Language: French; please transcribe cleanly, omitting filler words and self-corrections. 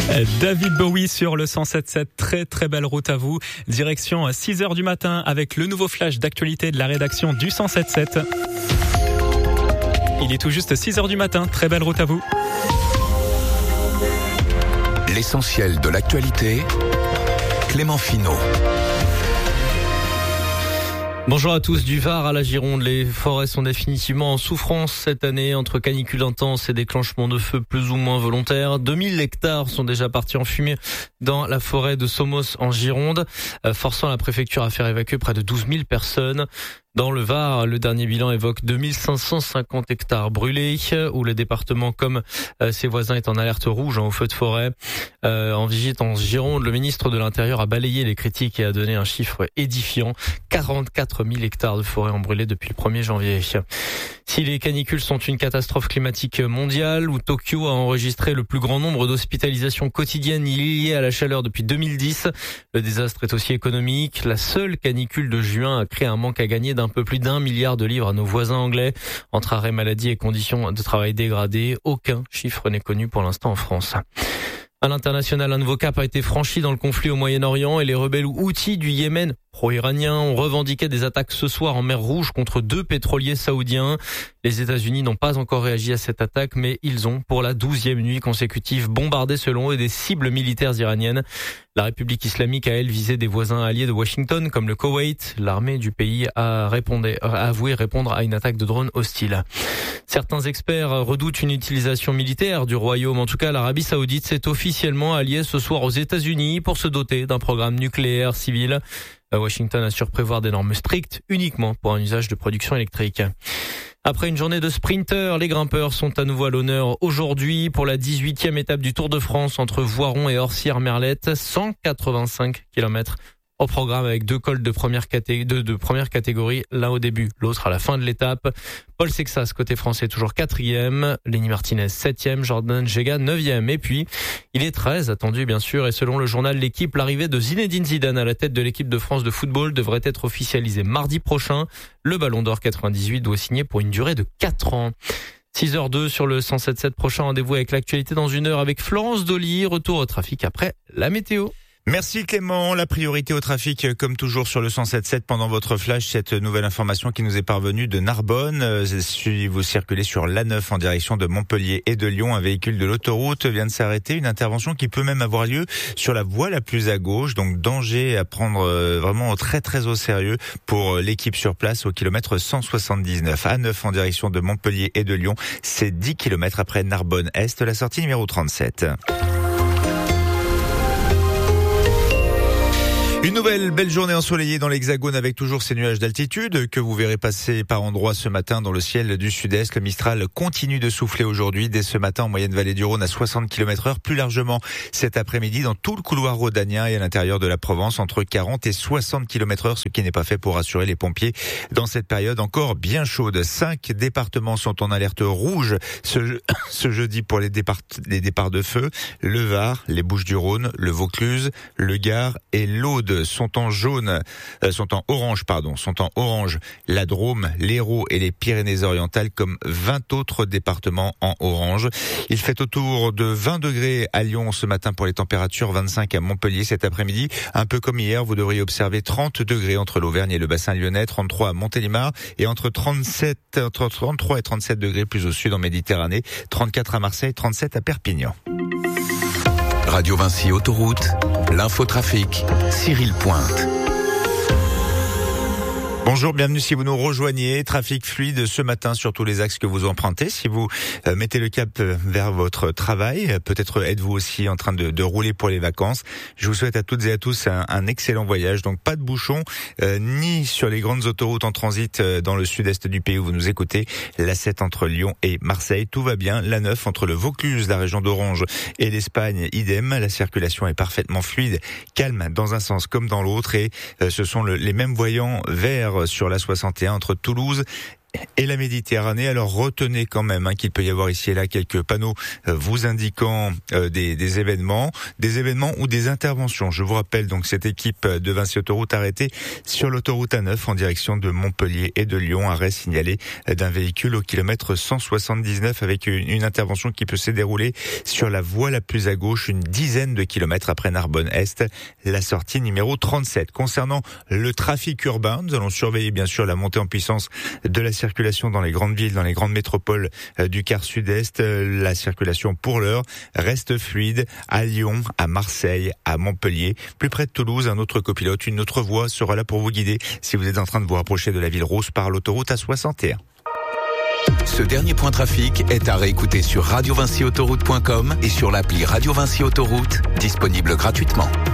David Bowie sur le 107.7, très belle route à vous. Direction 6h du matin avec le nouveau flash d'actualité de la rédaction du 107.7. Il est tout juste 6h du matin, très belle route à vous. L'essentiel de l'actualité, Clément Finot. Bonjour à tous. Du Var à la Gironde, les forêts sont définitivement en souffrance cette année entre canicule intense et déclenchement de feux plus ou moins volontaires. 2000 hectares sont déjà partis en fumée dans la forêt de Somos en Gironde, forçant la préfecture à faire évacuer près de 12 000 personnes. Dans le Var, le dernier bilan évoque 2550 hectares brûlés, où le département, comme ses voisins, est en alerte rouge au feu de forêt. En visite en Gironde, le ministre de l'Intérieur a balayé les critiques et a donné un chiffre édifiant. 44 000 hectares de forêt ont brûlé depuis le 1er janvier. Si les canicules sont une catastrophe climatique mondiale, où Tokyo a enregistré le plus grand nombre d'hospitalisations quotidiennes liées à la chaleur depuis 2010, le désastre est aussi économique. La seule canicule de juin a créé un manque à gagner d'un peu plus d'1 milliard de livres à nos voisins anglais. Entre arrêt maladie et conditions de travail dégradées, aucun chiffre n'est connu pour l'instant en France. À l'international, un nouveau cap a été franchi dans le conflit au Moyen-Orient et les rebelles houthis du Yémen pro-iraniens ont revendiqué des attaques ce soir en mer Rouge contre 2 pétroliers saoudiens. Les États-Unis n'ont pas encore réagi à cette attaque, mais ils ont, pour la 12e nuit consécutive, bombardé selon eux des cibles militaires iraniennes. La République islamique a, elle, visé des voisins alliés de Washington, comme le Koweït. L'armée du pays a avoué répondre à une attaque de drones hostiles. Certains experts redoutent une utilisation militaire du royaume. En tout cas, l'Arabie saoudite s'est officiellement alliée ce soir aux États-Unis pour se doter d'un programme nucléaire civil. Washington assure prévoir des normes strictes uniquement pour un usage de production électrique. Après une journée de sprinters, les grimpeurs sont à nouveau à l'honneur aujourd'hui pour la 18e étape du Tour de France entre Voiron et Orsières-Merlette. 185 km au programme avec 2 cols de première catégorie, l'un au début, l'autre à la fin de l'étape. Paul Sexas, côté français, toujours 4e, Lenny Martinez 7e, Jordan Jega 9e. Et puis, il est très attendu, bien sûr, et selon le journal L'Équipe, l'arrivée de Zinedine Zidane à la tête de l'équipe de France de football devrait être officialisée mardi prochain. Le Ballon d'Or 98 doit signer pour une durée de 4 ans. 6h02 sur le 107.7, prochain rendez-vous avec l'actualité dans 1 heure avec Florence Dolly. Retour au trafic après la météo. Merci Clément. La priorité au trafic, comme toujours sur le 107.7 pendant votre flash, cette nouvelle information qui nous est parvenue de Narbonne. Si vous circulez sur l'A9 en direction de Montpellier et de Lyon, un véhicule de l'autoroute vient de s'arrêter. Une intervention qui peut même avoir lieu sur la voie la plus à gauche. Donc danger à prendre vraiment très au sérieux pour l'équipe sur place au kilomètre 179. A9 en direction de Montpellier et de Lyon, c'est 10 km après Narbonne-Est, la sortie numéro 37. Une nouvelle belle journée ensoleillée dans l'Hexagone avec toujours ces nuages d'altitude que vous verrez passer par endroits ce matin dans le ciel du sud-est. Le Mistral continue de souffler aujourd'hui dès ce matin en moyenne vallée du Rhône à 60 km/h. Plus largement cet après-midi dans tout le couloir rhodanien et à l'intérieur de la Provence entre 40 et 60 km/h, ce qui n'est pas fait pour rassurer les pompiers dans cette période encore bien chaude. 5 départements sont en alerte rouge ce jeudi pour les départs de feu. Le Var, les Bouches-du-Rhône, le Vaucluse, le Gard et l'Aude sont en orange, la Drôme, l'Hérault et les Pyrénées-Orientales comme 20 autres départements en orange. Il fait autour de 20 degrés à Lyon ce matin pour les températures, 25 à Montpellier cet après-midi. Un peu comme hier, vous devriez observer 30 degrés entre l'Auvergne et le bassin lyonnais, 33 à Montélimar et entre 33 et 37 degrés plus au sud en Méditerranée, 34 à Marseille, 37 à Perpignan. Radio Vinci Autoroute, l'infotrafic, Cyril Pointe. Bonjour, bienvenue si vous nous rejoignez. Trafic fluide ce matin sur tous les axes que vous empruntez. Si vous mettez le cap vers votre travail, peut-être êtes-vous aussi en train de rouler pour les vacances. Je vous souhaite à toutes et à tous un excellent voyage. Donc pas de bouchons, ni sur les grandes autoroutes en transit dans le sud-est du pays où vous nous écoutez. L'A7 entre Lyon et Marseille, tout va bien. L'A9 entre le Vaucluse, la région d'Orange et l'Espagne, idem. La circulation est parfaitement fluide, calme dans un sens comme dans l'autre. Et ce sont les mêmes voyants verts sur la 61 entre Toulouse et la Méditerranée. Alors retenez quand même qu'il peut y avoir ici et là quelques panneaux vous indiquant des événements ou des interventions. Je vous rappelle donc cette équipe de Vinci Autoroute arrêtée sur l'autoroute A9 en direction de Montpellier et de Lyon. Arrêt signalé d'un véhicule au kilomètre 179 avec une intervention qui peut se dérouler sur la voie la plus à gauche, une dizaine de kilomètres après Narbonne-Est, la sortie numéro 37. Concernant le trafic urbain, nous allons surveiller bien sûr la montée en puissance de la circulation dans les grandes villes, dans les grandes métropoles du quart sud-est. La circulation pour l'heure reste fluide à Lyon, à Marseille, à Montpellier. Plus près de Toulouse, un autre copilote, une autre voie sera là pour vous guider si vous êtes en train de vous rapprocher de la ville rose par l'autoroute A61. Ce dernier point trafic est à réécouter sur radiovinciautoroute.com et sur l'appli Radio Vinci Autoroute, disponible gratuitement.